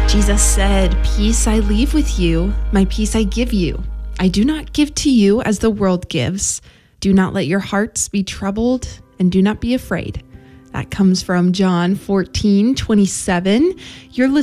Jesus said, "Peace I leave with you, my peace I give you. I do not give to you as the world gives. Do not let your hearts be troubled, and do not be afraid." That comes from John 14:27. You're